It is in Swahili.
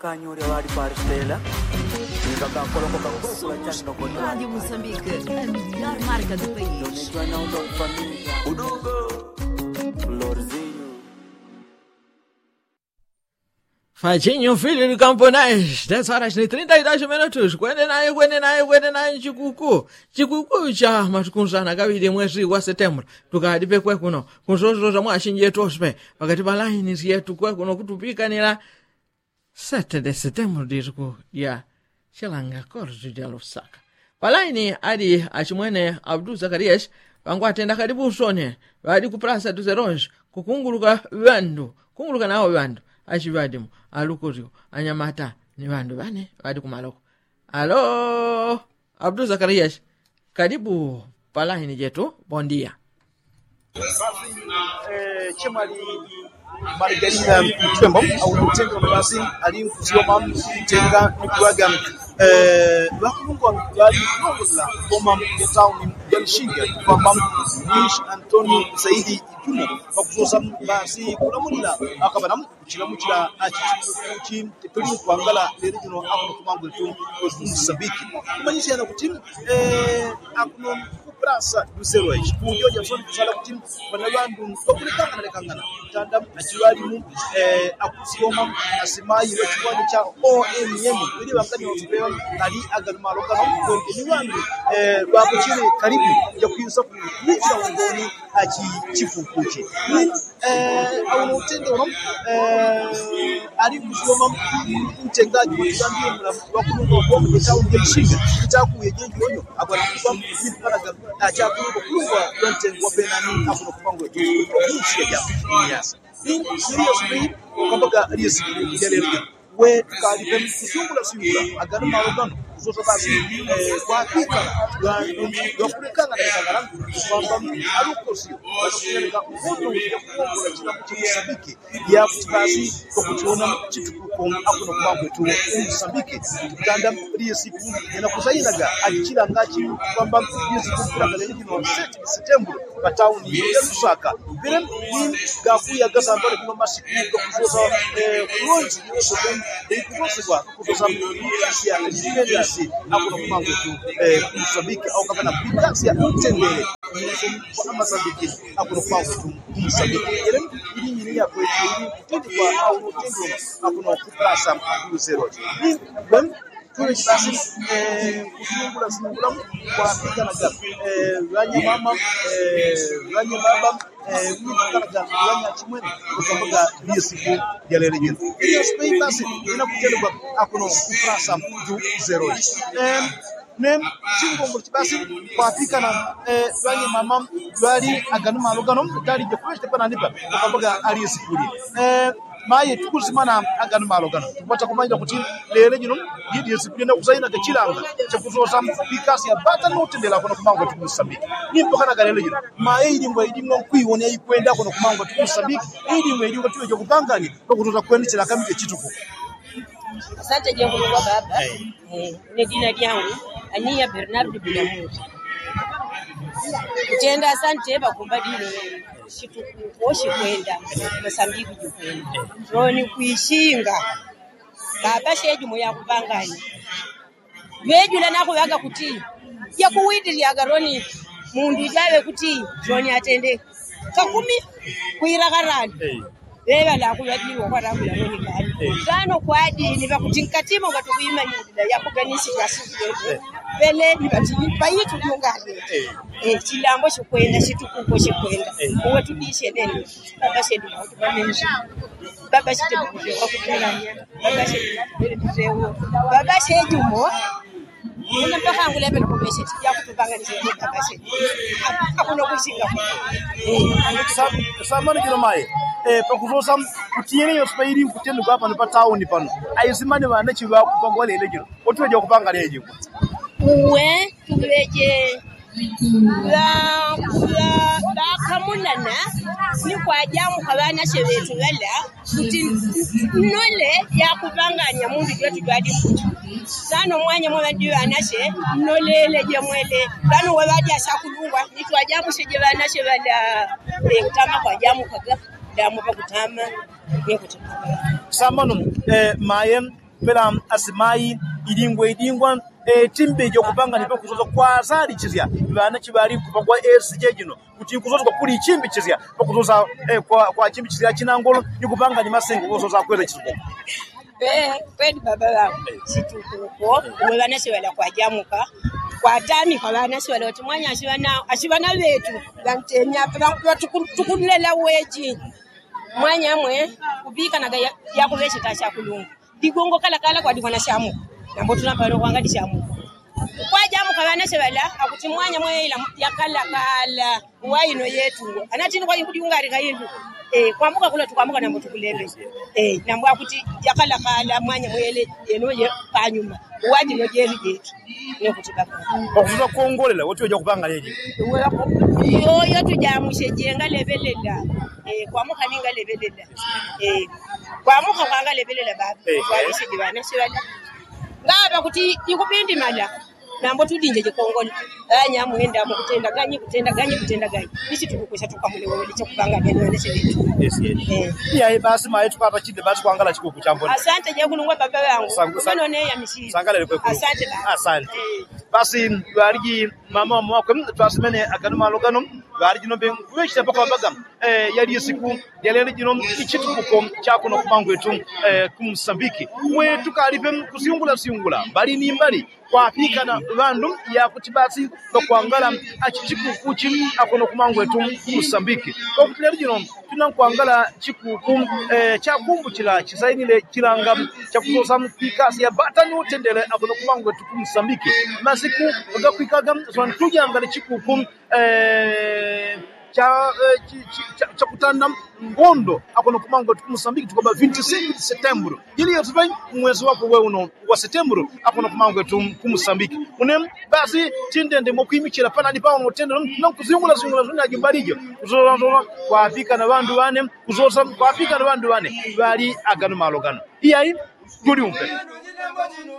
Canhura lá de Paristela. Rádio Moçambique, a melhor marca do país. Fadinho, filho de camponês, 10 horas e 32 minutos. Kwende naye chikuku cha matukunzana kawiri mwezi wa Septemba tukadipe kwe kuno kunzozo mwa shinje tospe wakati balaini yetu kwe kuno kutupikanira 7 de Setembro disko ya Shalanga Korzi de Lusaka balaini adi achimwene Abdul Zakarias wangu atenda karibu usone wadi kuprasa tuzeronje kukunguluka nawo vandu achivadimu alukozio anyamata ni vandu vane vadi kumaloko. Alo Abdul Zakarias, karibu palahini jetu, bondia. Chemali Margarina Twembo au mtengo basi alimkuzioma mtenga nikuaga wakulungwa mkulaji kuongoza koma town ya Shinga kwamba Luis Antonio Saidi Jumo wakuzosa basi kulamulila akabana kuchilamukira achichi tuli kwangala lerijino akuno kumango tu Mozambique kumanyisha na kuti akuno kuprasa duseroish kuyo Jackson kusala kuti banabandu tokulekana lekangana tanda achiwali mu akusioma asimayi wechiwali cha OMM ili wakati wa ali agalmalo kana ko ni wandu bakuchire karibu ya kuyusa kuyicha ngoni achi chifukuche au mutendo no ali kusoma mtengaji kutambi wakulu kwa mtauni Mshinga itakuye jeje onyo abana kusoma iparaga acha kulungwa mtengo penani akuno kupango tu nchi ya yes in seriously kwamba risk ile we tukalipe kusungula singula agana marogano kuzoza basi kwa hakika yakurekana na kwamba alukosio wanakueleka uhondo ya kuongoza china Mozambique ya basi kwa kutuona chitu kwa akuno kwamba tu Mozambique tukanda ile siku inakuzainaga akikila ngachi kwamba ile siku kwa leo ni 7 September kwa town ya Lusaka vile ni gafuya gasa mbele kuna masiku kuzoza kulonzi ikukosa kutoza ya independence hapo kwa mambo tu Mozambique au kama na bilansi ya mtendele kwa Mozambique hapo kwa mambo tu Mozambique ili ni ya kwa ili kwa au mtendo hapo na kuprasa zero when tuwe basi kusungula kwa Afrika na gani wanya baba wanya chimwene kutoka hiyo siku ya leo nyingine hiyo space basi inakutelwa akuno kuprasa du zero nem chingo basi kwa Afrika na wanya mama bali aganuma lugano tari je first pana nipa kutoka aliyesikuli maye tukuzimana agano malogano tupata kumanya kuti lele jino yidi yesipenda kusaina kachilanga cha kuzosa bikasi ya bata notendela kono kumango tukusabiki ni mpaka na lele jino maye idi ngwa kuiwona ikwenda kono kumango tukusabiki idi ngwa idi tuwe kupangani kwa kutoza kwendela kamike chituko. Asante jengo la baba ni jina lyangu Ania Bernard Bilamuti kutenda asante bakumbadile shitukuoshi kwenda Mozambique jukwenda roni kuishinga baba sheju moya kupangani yejula nako yaga kuti ya kuwidili ya garoni mundu jawe kuti roni atende kakumi kuiragarani beba la kuyadiwa kwa rabu la roni kali tano kwa adini bakutinkatima ngatukuima nyindila ya kuganisi ya siku bele nibati bayitu yongale chilambo chikwenda chitukuko chikwenda uwe tudishe nene baba shedu utubamenshi baba shedu kwa kukulanya baba shedu bele tuzewo baba shedu mo una mpaka angule bele kumeshe ya kutubanganisha baba shedu hakuna kushinga samani kino mai pakuzosa kutiene yo spairi kutendo hapa ni pa town pano ayizimane bana chiwa kupangwa lele jiro otweje kupanga leje uwe tuweje la kamunana ni kwa jamu kabana shebetu wala kuti nole ya kupanganya mundu kwetu twadi sano mwanya mwandiwa anashe nole leje mwele bano wabadi asakulungwa ni kwa jamu sheje bana shebala utama kwa jamu kaga damu pa kutama samano mayen pela asimai idingwa timbe jo kupanga nipe kuzoza kwa azali chizia bana chibali kupangwa SJ jino kuti kuzoza kwa kuli chimbi chizia kuzoza kwa chimbi chizia chinangolo ni kupanga ni masengo kuzoza kweza chiziko kweli baba wangu situkuko webana sewala kwa jamuka kwa tani kwa bana sewala otumwanya ashibana betu bantenya tukulela weji mwanya mwe kubika na ya kulesha tasha kulungu digongo kala kwa dikwana shamu nambo tunapalo kwanga dishamu kwa jamu kwa bana sewala akutimwanya mwe ila yakala waino yetu anatini kwa yikudi ungari kayindu kwamuka kula tukamuka nambo tukulele nambo akuti yakala mwanya mwele enoje panyuma wadi no jeli jetu nekutika okuza kuongolela wotu oja kupanga leje yo tujamushe jenga lebelela kwamuka ninga lebelela kwamuka kwanga lebelela baba kwalishe dibana sewala ngaba kuti ikubindi mala nambo tudinje jikongola anyamu enda mu kutenda ganyi isi tukukusha tukamule wewe licho kupanga bene wene sebitu ya basi mai tukapa chinde basi kuangala chikuku chambo asante je kulungwa baba wangu sano ne ya misi sangala lekwe asante basi bariji mama mwako twasimene akanuma logano bariji no ben kuwekita paka baga yali siku yalele jino ichitukuko chako no kumangu etu kumsambiki mwe tukalipe kusiungula bali ni mbali kwa Afrika na vandu ya kutibasi no kuangala achikuku chim akono kumangu etu Mosambiki kwa kutlero jino tunankuangala chikuku cha kumbu chila chisainile chilanga cha kuzosa mpikasi ya batani utendele akono kumangu etu Mosambiki masiku ngakwikaga twantujanga chikuku cha kutanda ngondo akono kumango tukumsambiki tukoba 26 September ili yotubai mwezi wako wewe uno wa September akono kumango tukumsambiki unem basi tindende mokwimichira pana dipa ono tende nokuzungula zuna jimbalijo kuzoza kwa Afrika na bandu wane kuzoza kwa Afrika na bandu wane bali agano malogano iyai guri umpe